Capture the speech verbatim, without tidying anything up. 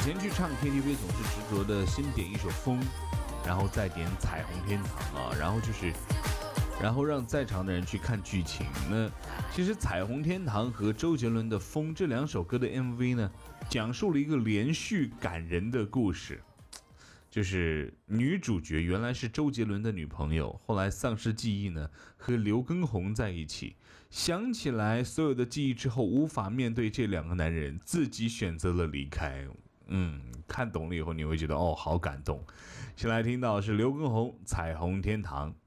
前去唱 K T V 总是执着的先点一首风，然后再点彩虹天堂啊，然后就是然后让在场的人去看剧情。那其实彩虹天堂和周杰伦的风这两首歌的 M V 呢，讲述了一个连续感人的故事，就是女主角原来是周杰伦的女朋友，后来丧失记忆呢，和刘畊宏在一起，想起来所有的记忆之后，无法面对这两个男人，自己选择了离开。嗯，看懂了以后你会觉得哦，好感动。先来听到是刘畊宏《彩虹天堂》。